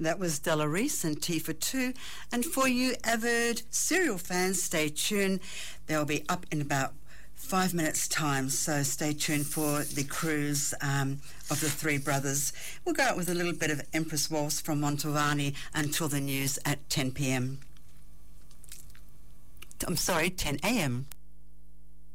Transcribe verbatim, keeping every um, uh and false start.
That was Della Reese and T for Two. And for you avid serial fans, stay tuned. They'll be up in about five minutes' time, so stay tuned for the cruise um, of the three brothers. We'll go out with a little bit of Empress Waltz from Montalbani until the news at ten p.m. I'm sorry, ten a.m.